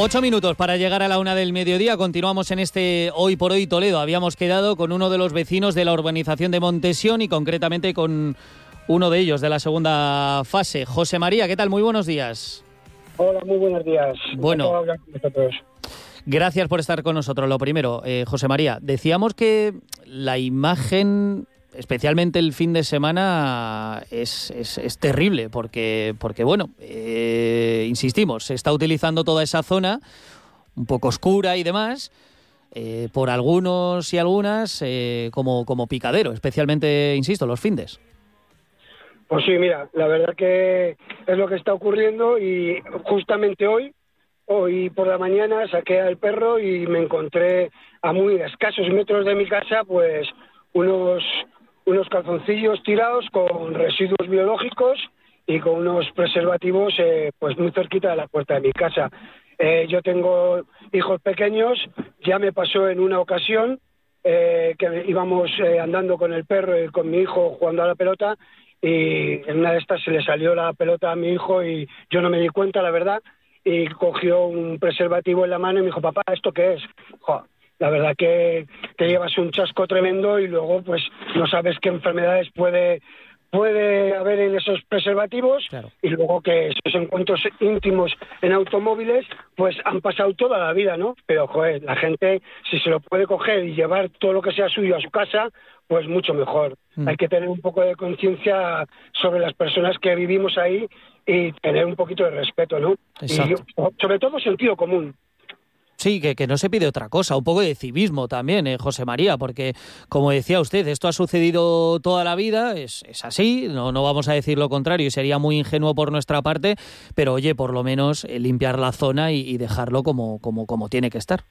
8 minutos para llegar a la 1 del mediodía. Continuamos en este Hoy por Hoy Toledo. Habíamos quedado con uno de los vecinos de la urbanización de Montesión y concretamente con uno de ellos de la segunda fase. José María, ¿qué tal? Muy buenos días. Hola, muy buenos días. Bueno, hablar con vosotros. Gracias por estar con nosotros. Lo primero, José María, decíamos que la imagen, especialmente el fin de semana, es terrible porque bueno, insistimos, se está utilizando toda esa zona un poco oscura y demás por algunos y algunas como picadero, especialmente, insisto, los findes. Pues sí, mira, la verdad que es lo que está ocurriendo y justamente hoy por la mañana saqué al perro y me encontré a muy escasos metros de mi casa pues unos calzoncillos tirados con residuos biológicos y con unos preservativos pues muy cerquita de la puerta de mi casa. Yo tengo hijos pequeños, ya me pasó en una ocasión que íbamos andando con el perro y con mi hijo jugando a la pelota y en una de estas se le salió la pelota a mi hijo y yo no me di cuenta, la verdad, y cogió un preservativo en la mano y me dijo, papá, ¿esto qué es? Jo, la verdad que te llevas un chasco tremendo y luego pues no sabes qué enfermedades puede haber en esos preservativos. Claro. Y luego que esos encuentros íntimos en automóviles pues han pasado toda la vida, ¿no? Pero joder, la gente si se lo puede coger y llevar todo lo que sea suyo a su casa, pues mucho mejor. Hay que tener un poco de conciencia sobre las personas que vivimos ahí y tener un poquito de respeto, ¿no? Exacto. Y sobre todo sentido común. Sí, que no se pide otra cosa, un poco de civismo también, José María, porque, como decía usted, esto ha sucedido toda la vida, es así, no vamos a decir lo contrario y sería muy ingenuo por nuestra parte, pero oye, por lo menos limpiar la zona y dejarlo como tiene que estar.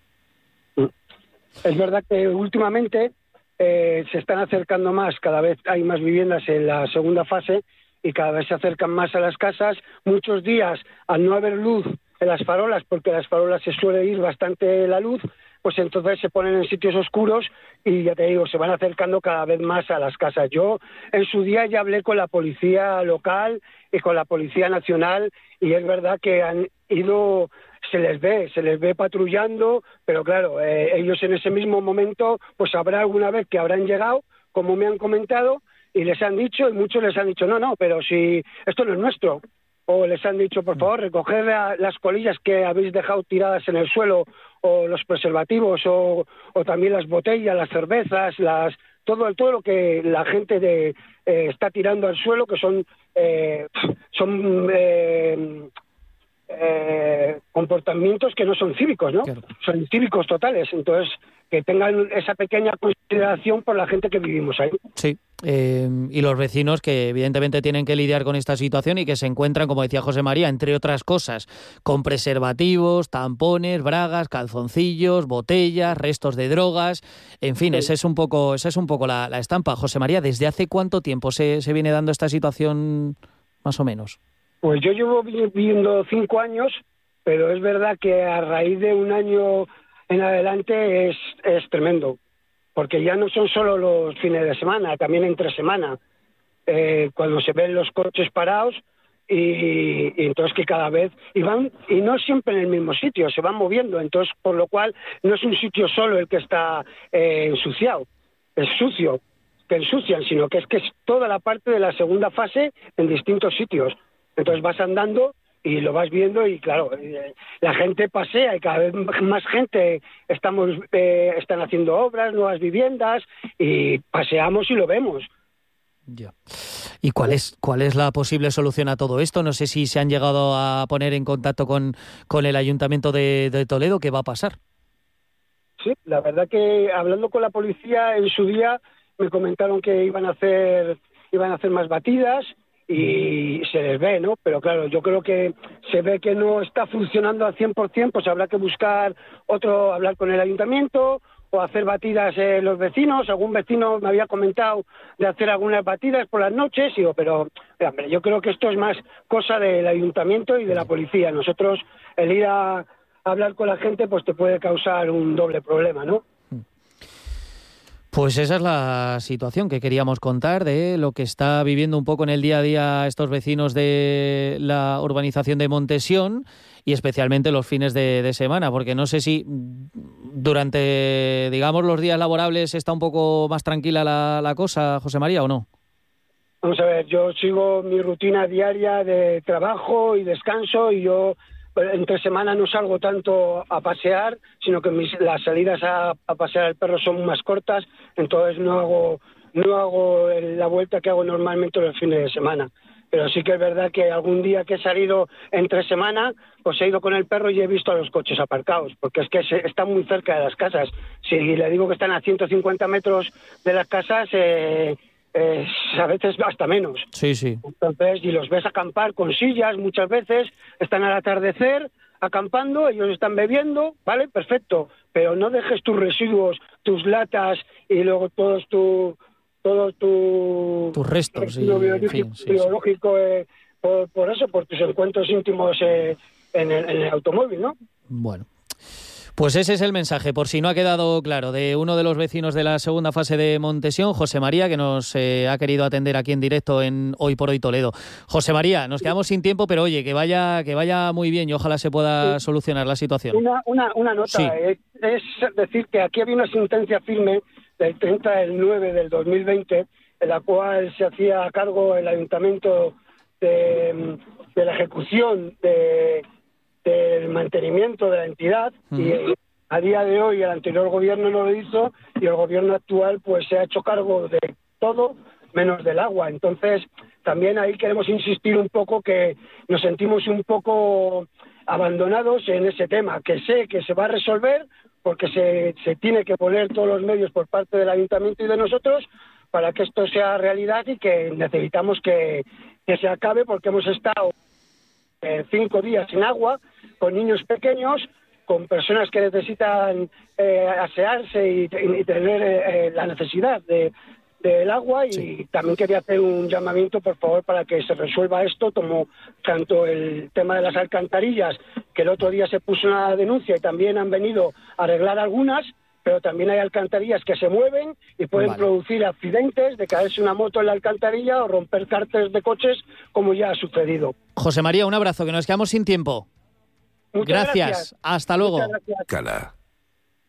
Es verdad que últimamente se están acercando más, cada vez hay más viviendas en la segunda fase y cada vez se acercan más a las casas. Muchos días, al no haber luz en las farolas, porque las farolas se suele ir bastante la luz, pues entonces se ponen en sitios oscuros y ya te digo, se van acercando cada vez más a las casas. Yo en su día ya hablé con la policía local y con la policía nacional y es verdad que han ido, se les ve patrullando, pero claro, ellos en ese mismo momento, pues habrá alguna vez que habrán llegado, como me han comentado, y les han dicho, y muchos les han dicho, no, pero si esto no es nuestro. O les han dicho, por favor, recoger las colillas que habéis dejado tiradas en el suelo, o los preservativos, o también las botellas, las cervezas, todo lo que la gente está tirando al suelo, que son comportamientos que no son cívicos, ¿no? Claro. Son cívicos totales. Entonces, que tengan esa pequeña consideración por la gente que vivimos ahí. Sí. Y los vecinos que evidentemente tienen que lidiar con esta situación y que se encuentran, como decía José María, entre otras cosas, con preservativos, tampones, bragas, calzoncillos, botellas, restos de drogas, en fin, sí. Esa es un poco la estampa. José María, ¿desde hace cuánto tiempo se viene dando esta situación más o menos? Pues yo llevo viviendo 5 años, pero es verdad que a raíz de un año en adelante es tremendo. Porque ya no son solo los fines de semana, también entre semana, cuando se ven los coches parados y entonces que cada vez y no siempre en el mismo sitio, se van moviendo, entonces por lo cual no es un sitio solo el que está ensuciado, es sucio, que ensucian, sino que es toda la parte de la segunda fase en distintos sitios. Entonces vas andando y lo vas viendo y claro, la gente pasea y cada vez más gente están haciendo obras, nuevas viviendas y paseamos y lo vemos. Ya. ¿Y cuál es la posible solución a todo esto? No sé si se han llegado a poner en contacto con el Ayuntamiento de Toledo. ¿Qué va a pasar? Sí, la verdad que hablando con la policía en su día me comentaron que iban a hacer más batidas y se les ve, ¿no? Pero claro, yo creo que se ve que no está funcionando al 100%, pues habrá que buscar hablar con el ayuntamiento o hacer batidas los vecinos. Algún vecino me había comentado de hacer algunas batidas por las noches, y digo, pero hombre, yo creo que esto es más cosa del ayuntamiento y de la policía. Nosotros, el ir a hablar con la gente, pues te puede causar un doble problema, ¿no? Pues esa es la situación que queríamos contar de lo que está viviendo un poco en el día a día estos vecinos de la urbanización de Montesión y especialmente los fines de semana, porque no sé si durante, digamos, los días laborables está un poco más tranquila la cosa, José María, ¿o no? Vamos a ver, yo sigo mi rutina diaria de trabajo y descanso, y yo entre semana no salgo tanto a pasear, sino que las salidas a pasear al perro son más cortas, entonces no hago la vuelta que hago normalmente los fines de semana. Pero sí que es verdad que algún día que he salido entre semana, pues he ido con el perro y he visto a los coches aparcados, porque es que están muy cerca de las casas. Si le digo que están a 150 metros de las casas, a veces hasta menos. Sí, sí. Entonces, y los ves acampar con sillas muchas veces, están al atardecer acampando, ellos están bebiendo, ¿vale? Perfecto, pero no dejes tus residuos, tus latas y luego tus restos biológico, por eso, por tus encuentros íntimos en el automóvil, ¿no? Bueno. Pues ese es el mensaje, por si no ha quedado claro, de uno de los vecinos de la segunda fase de Montesión, José María, que nos ha querido atender aquí en directo en Hoy por Hoy Toledo. José María, nos quedamos sin tiempo, pero oye, que vaya muy bien y ojalá se pueda solucionar la situación. Una nota, sí. Es decir, que aquí había una sentencia firme del 30/9 del 2020, en la cual se hacía a cargo el ayuntamiento de la ejecución del mantenimiento de la entidad, y a día de hoy el anterior gobierno no lo hizo, y el gobierno actual pues se ha hecho cargo de todo menos del agua. Entonces también ahí queremos insistir un poco, que nos sentimos un poco abandonados en ese tema, que sé que se va a resolver porque se tiene que poner todos los medios por parte del ayuntamiento y de nosotros para que esto sea realidad, y que necesitamos que se acabe, porque hemos estado 5 días sin agua, con niños pequeños, con personas que necesitan asearse y tener la necesidad del agua, y sí. También quería hacer un llamamiento, por favor, para que se resuelva esto, como tanto el tema de las alcantarillas, que el otro día se puso una denuncia y también han venido a arreglar algunas, pero también hay alcantarillas que se mueven y pueden producir accidentes de caerse una moto en la alcantarilla o romper cárteles de coches, como ya ha sucedido. José María, un abrazo, que nos quedamos sin tiempo. Muchas gracias. Hasta luego. Muchas gracias. Cala.